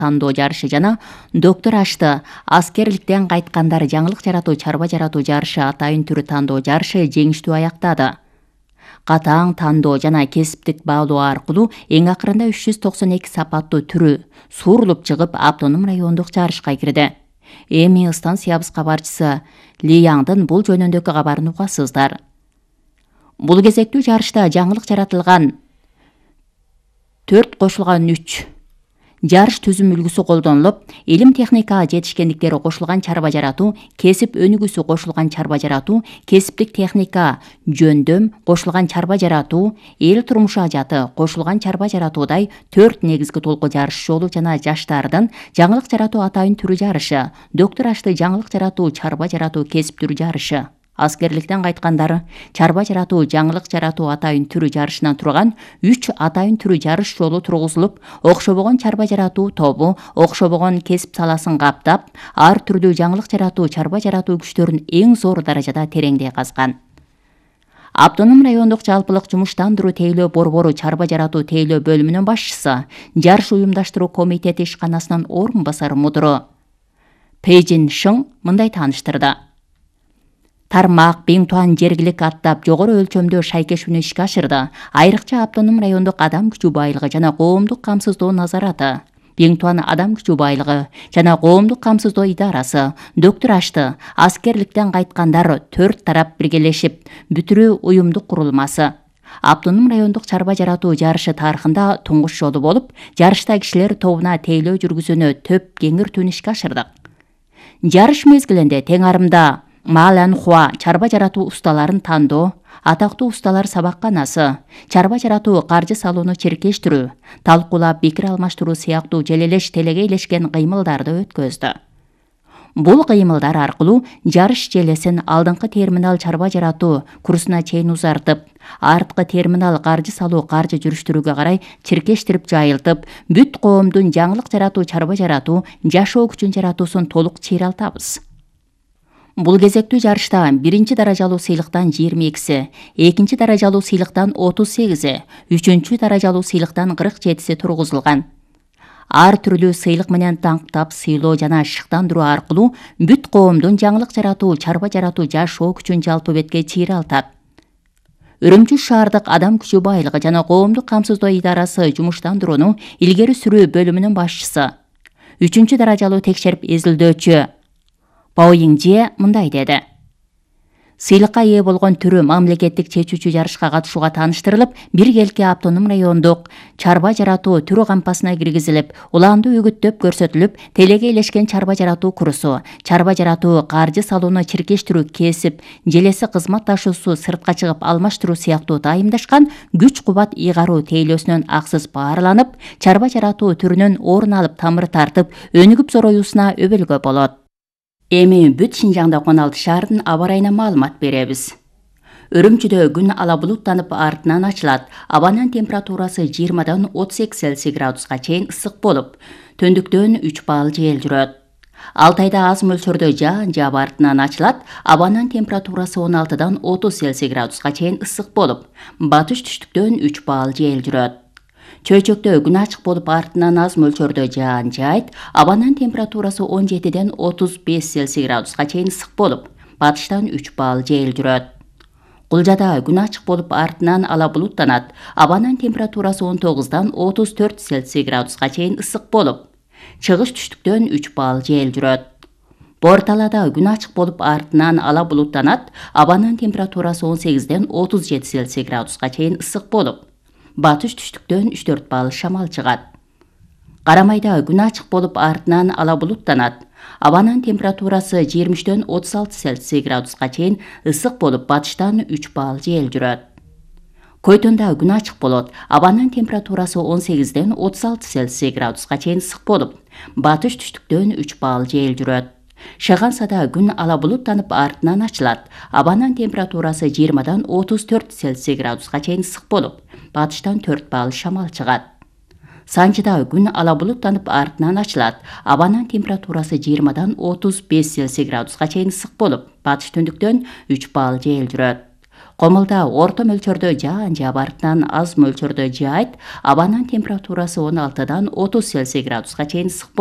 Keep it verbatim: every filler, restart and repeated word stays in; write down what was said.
тандоо жарышы жана доктор ашты аскерликтен кайткандар жаңылык жаратуу чарба жаратуу жарышы атайын түрү тандоо жарышы жеңиштүү аяктады. Катаң тандоо жана кесиптик баалоо аркылуу эң акырында үч жүз токсон эки сапаттуу түрү суурулуп чыгып автоном райондук жарышка кирди. Эми станциябыз кабарчысы Ли Яңдын бул жөнүндөгү кабарын угасыздар. Бул кезектүү жарышта жаңылык жаратылган төрт кошулган үч жарыш түзүм үлгүсү колдонулуп, илим техника жетишкендиктери кошулган чарба жаратуу, кесип өнүгүүсү кошулган чарба жаратуу, кесиптик техника жөндөм кошулган чарба жаратуу, эл турмушу ажаты кошулган чарба жаратуудай төрт негизги толку жарыш жолу жана жаштардын жаңылык жаратуу атайын түрү жарышы, доктор ашты жаңылык жаратуу чарба жаратуу кесип түрү жарышы, аскерликтен кайткандары чарба жаратуу жаңылык жаратуу атайын түрү жарышынан турган үч атайын түрү жарыш жолу тургузулуп, окшобогон чарба жаратуу тобу окшобогон кесип саласын каптап, ар түрдүү жаңылык жаратуу чарба жаратуу күчтөрүн эң зор даражада тереңдей казган. Автоном райондук жалпылык жумуштандыруу тейлөө борбору чарба жаратуу тейлөө бөлүмүнүн башчысы, жарыш уюмдаштыруу комитети ишканасынын орун басары мудуру Пэйжин Шың мындай тааныштырды. Тармак Биңтуан жергилик аттап жогору өлчөмдө шайкешүүнү ишке ашырды. Айрыкча автоном райондук адам күчү байлыгы жана коомдук камсыздоо назараты, Биңтуан адам күчү байлыгы жана коомдук камсыздоо идарасы, доктор ашты аскерликтен кайткандар төрт тарап биргелешип бүтүрүү уюмдук курулмасы. Автоном райондук чарба жаратуу жарышы тарыхында туңгуч жолу болуп, жарышта кишилер тобуна тейлөө жүргүзүүнү төп кеңиртүүнү ишке ашырдык. Жарыш мезгилинде тең арымда Малан Хуа чарба жаратуу усталарын тандоо, атактуу усталар сабакканасы, чарба жаратуу каржы салууну чиркештирүү, талкуулап пикир алмаштыруу сыяктуу желелеш телегейлешкен кыймылдарды өткөздү. Бул кыймылдар аркылуу жарыш желесин алдыңкы терминал чарба жаратуу курсуна чейин узартып, арткы терминал каржы салуу каржы жүрүштүрүүгө карай чиркештирип жайылтып, бүт коомдун жаңылык жаратуу чарба жаратуу жашоо күчүн жаратуусун толук чыйралтабыз. Бул кезектүү жарышта биринчи даражалуу сыйлыктан жыйырма экиси, экинчи даражалуу сыйлыктан отуз сегизи, үчүнчү даражалуу сыйлыктан кырк жетиси тургузулган. Ар түрлүү сыйлык менен таңктап сыйлоо жана шыктандыруу аркылуу бүт коомдун жаңылык жаратуу чарба жаратуу жашоо күчүн жалпы бетке чыйралтат. Үрүмчү шаардык адам күчү байлыгы жана коомдук камсыздоо идарасы жумуштандырууну илгери сүрүү бөлүмүнүн башчысы, үчүнчү даражалуу текшерип изилдөөчү Паоиңже мындай деди. Сыйлыкка ээ болгон түрү мамлекеттик чечүүчү жарышка катышууга тааныштырылып, биргелки автоном райондук чарба жаратуу түрү кампасына киргизилип, уланды үгүттөп көрсөтүлүп, телегейлешкен чарба жаратуу курсу, чарба жаратуу каржы салууну чиркештирүү кесип, желеси кызматташуусу сыртка чыгып алмаштыруу сыяктуу дайымдашкан күч кубат ыйгаруу тейлөөсүнөн аксыз баарланып, чарба жаратуу түрүнүн орун алып тамыры тартып, өнүгүп зороюусуна өбөлгө болот. Эми бүт Шинжаңда он алты шаардын аба ырайына маалымат беребиз. Үрүмчүдө күн ала булуттанып артынан ачылат. Абанын температурасы жыйырмадан отуз эки Цельсий градуска чейин ысык болуп, төндүктөн үч балл жел жүрөт. Алтайда аз мөлчөрдө жаан жаап артынан ачылат. Абанын температурасы он алтыдан отуз Цельсий градуска чейин ысык болуп, батыш түштүктөн үч балл жел жүрөт. Чөйчөктө күн ачык болуп артынан аз мөлчөрдө жаан жаайт. Абанын температурасы он жетиден отуз беш Цельсий градуска чейин ысык болуп, батыштан үч балл жел жүрөт. Кулжада күн ачык болуп артынан ала булуттанат. Абанын температурасы он тогуздан отуз төрт Цельсий градуска чейин ысык болуп, чыгыш түштүктөн үч балл жел жүрөт. Борталада күн ачык болуп артынан ала булуттанат. Абанын температурасы он сегизден отуз жети Цельсий градуска чейин ысык болуп, батыш түштүктөн үч төрт балл шамал чыгат. Карамайда күн ачык болуп артынан ала булуттанат. Абанын температурасы жыйырма үчтөн отуз алты Цельсий градуска чейин ысык болуп, батыштан үч балл жел жүрөт. Көйтөндө күн ачык болот. Абанын температурасы он сегизден отуз алты Цельсий градуска чейин ысык болуп, батыш түштүктөн үч балл жел жүрөт. Шагансада күн ала булуттанып артынан ачылат. Абанын температурасы жыйырмадан отуз төрт Цельсий градуска чейин ысык болуп, батыштан төрт балл шамал чыгат. Санчыда күн ала булуттанып артынан ачылат. Абанын температурасы жыйырмадан отуз беш Цельсий градуска чейин ысык болуп, батыш түндүктөн үч балл жел жүрөт. Комулда орто мөлчөрдө жаан жаап артынан аз мөлчөрдө жаайт, абанын температурасы он алтыдан отуз Цельсий градуска чейин ысык